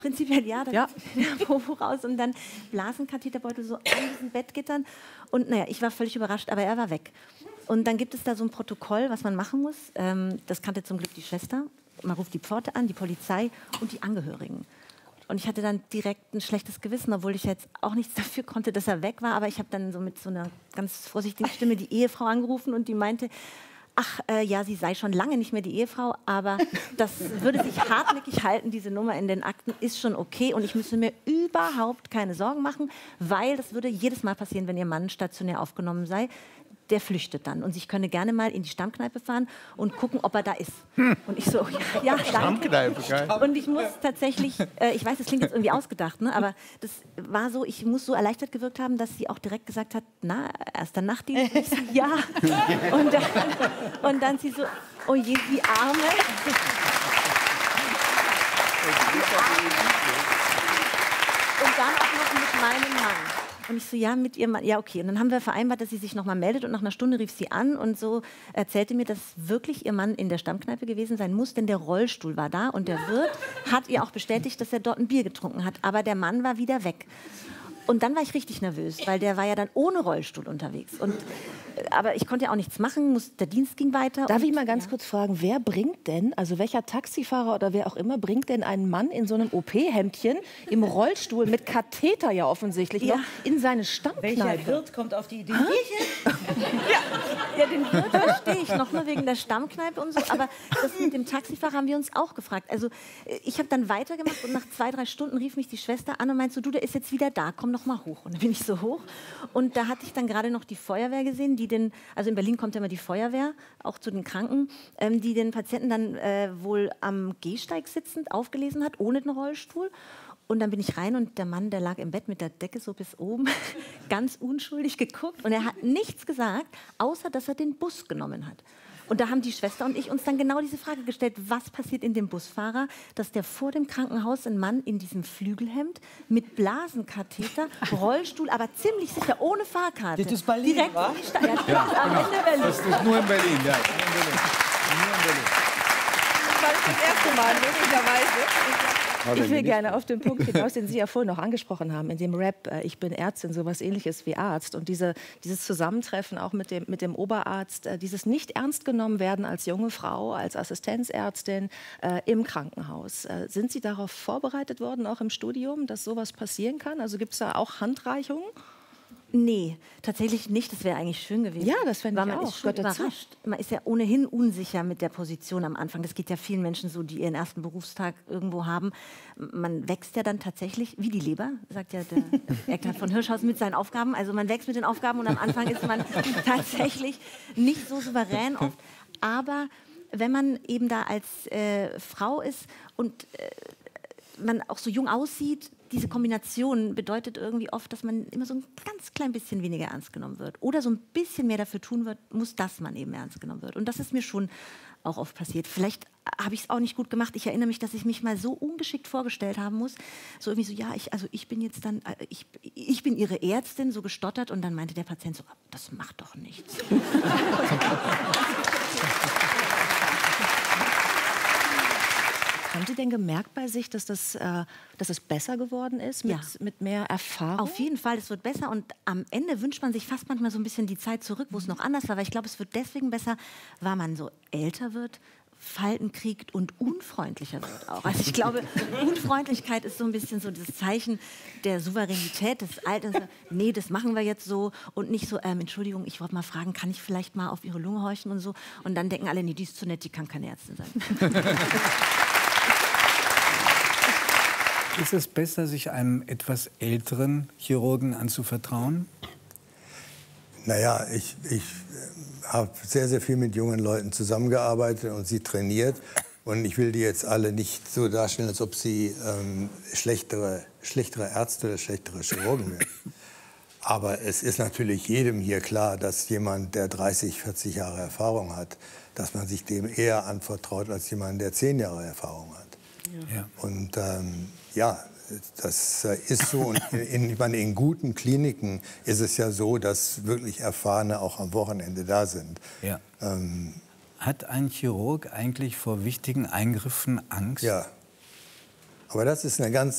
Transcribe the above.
Prinzipiell ja, dann Ja. der Popo raus und dann Blasenkatheterbeutel so an diesen Bettgittern. Und naja, ich war völlig überrascht, aber er war weg. Und dann gibt es da so ein Protokoll, was man machen muss. Das kannte zum Glück die Schwester. Man ruft die Pforte an, die Polizei und die Angehörigen. Und ich hatte dann direkt ein schlechtes Gewissen, obwohl ich jetzt auch nichts dafür konnte, dass er weg war. Aber ich habe dann so mit so einer ganz vorsichtigen Stimme die Ehefrau angerufen und die meinte, ach ja, sie sei schon lange nicht mehr die Ehefrau, aber das würde sich hartnäckig halten, diese Nummer in den Akten ist schon okay und ich müsse mir überhaupt keine Sorgen machen, weil das würde jedes Mal passieren, wenn ihr Mann stationär aufgenommen sei. Der flüchtet dann und ich könne gerne mal in die Stammkneipe fahren und gucken, ob er da ist. Und ich so, ja, danke. Stammkneipe, geil. Und ich muss tatsächlich, ich weiß, das klingt jetzt irgendwie ausgedacht, ne? Aber das war so, ich muss so erleichtert gewirkt haben, dass sie auch direkt gesagt hat, na, erster Nachtdienst? Ich so, ja. Und dann sie so, oh je, die Arme. Und dann auch noch mit meinem Mann. Und ich so, ja, mit ihrem Mann. Ja, okay. Und dann haben wir vereinbart, dass sie sich noch mal meldet. Und nach einer Stunde rief sie an und so erzählte mir, dass wirklich ihr Mann in der Stammkneipe gewesen sein muss, denn der Rollstuhl war da. Und der Wirt hat ihr auch bestätigt, dass er dort ein Bier getrunken hat. Aber der Mann war wieder weg. Und dann war ich richtig nervös, weil der war ja dann ohne Rollstuhl unterwegs. Aber ich konnte ja auch nichts machen, der Dienst ging weiter. Darf ich mal ganz kurz fragen, wer bringt denn, also welcher Taxifahrer oder wer auch immer, bringt denn einen Mann in so einem OP-Hemdchen, im Rollstuhl, mit Katheter ja offensichtlich noch, in seine Stammkneipe? Welcher Wirt kommt auf die Idee? Ja, den Wirt verstehe ich noch nur wegen der Stammkneipe und so. Aber das mit dem Taxifahrer haben wir uns auch gefragt. Also ich habe dann weitergemacht und nach 2, 3 Stunden rief mich die Schwester an und meinte so, du, der ist jetzt wieder da, komm noch mal hoch. Und dann bin ich so hoch und da hatte ich dann gerade noch die Feuerwehr gesehen, also in Berlin kommt ja immer die Feuerwehr, auch zu den Kranken, die den Patienten dann wohl am Gehsteig sitzend aufgelesen hat, ohne den Rollstuhl. Und dann bin ich rein und der Mann, der lag im Bett mit der Decke so bis oben, ganz unschuldig geguckt. Und er hat nichts gesagt, außer dass er den Bus genommen hat. Und da haben die Schwester und ich uns dann genau diese Frage gestellt, was passiert in dem Busfahrer, dass der vor dem Krankenhaus ein Mann in diesem Flügelhemd mit Blasenkatheter, Rollstuhl, aber ziemlich sicher, ohne Fahrkarte. Das ist Berlin, direkt wa? in die Stadt. Ja, das ist am Ende Berlin. Das ist nur in Berlin, ja. Nur in Berlin. Nur in Berlin. Das war das erste Mal, möglicherweise. Ich will gerne auf den Punkt hinaus, den Sie ja vorhin noch angesprochen haben, in dem Rap, ich bin Ärztin, sowas Ähnliches wie Arzt. Und dieses Zusammentreffen auch mit dem Oberarzt, dieses nicht ernst genommen werden als junge Frau, als Assistenzärztin im Krankenhaus. Sind Sie darauf vorbereitet worden, auch im Studium, dass sowas passieren kann? Also gibt es da auch Handreichungen? Nee, tatsächlich nicht. Das wäre eigentlich schön gewesen. Ja, das fände ich man auch. ist schon überrascht. Man ist ja ohnehin unsicher mit der Position am Anfang. Das geht ja vielen Menschen so, die ihren ersten Berufstag irgendwo haben. Man wächst ja dann tatsächlich, wie die Leber, sagt ja der Eckhard von Hirschhausen, mit seinen Aufgaben. Also man wächst mit den Aufgaben und am Anfang ist man tatsächlich nicht so souverän oft. Aber wenn man eben da als Frau ist und man auch so jung aussieht, diese Kombination bedeutet irgendwie oft, dass man immer so ein ganz klein bisschen weniger ernst genommen wird. Oder so ein bisschen mehr dafür tun wird, muss, dass man eben ernst genommen wird. Und das ist mir schon auch oft passiert. Vielleicht habe ich es auch nicht gut gemacht. Ich erinnere mich, dass ich mich mal so ungeschickt vorgestellt haben muss. So irgendwie so, ja, ich bin jetzt dann, ich bin Ihre Ärztin, so gestottert. Und dann meinte der Patient so, das macht doch nichts. Haben Sie denn gemerkt bei sich, dass es besser geworden ist mit mehr Erfahrung? Auf jeden Fall, es wird besser. Und am Ende wünscht man sich fast manchmal so ein bisschen die Zeit zurück, wo es noch anders war. Weil ich glaube, es wird deswegen besser, weil man so älter wird, Falten kriegt und unfreundlicher wird auch. Also ich glaube, Unfreundlichkeit ist so ein bisschen so das Zeichen der Souveränität des Alters. Nee, das machen wir jetzt so und nicht so, Entschuldigung, ich wollte mal fragen, kann ich vielleicht mal auf Ihre Lunge horchen und so. Und dann denken alle, nee, die ist zu nett, die kann keine Ärztin sein. Ist es besser, sich einem etwas älteren Chirurgen anzuvertrauen? Naja, ich habe sehr, sehr viel mit jungen Leuten zusammengearbeitet und sie trainiert. Und ich will die jetzt alle nicht so darstellen, als ob sie schlechtere Ärzte oder schlechtere Chirurgen wären. Aber es ist natürlich jedem hier klar, dass jemand, der 30, 40 Jahre Erfahrung hat, dass man sich dem eher anvertraut als jemand, der 10 Jahre Erfahrung hat. Ja. Und ja, das ist so. Und in guten Kliniken ist es ja so, dass wirklich Erfahrene auch am Wochenende da sind. Ja. Hat ein Chirurg eigentlich vor wichtigen Eingriffen Angst? Ja. Aber das ist eine ganz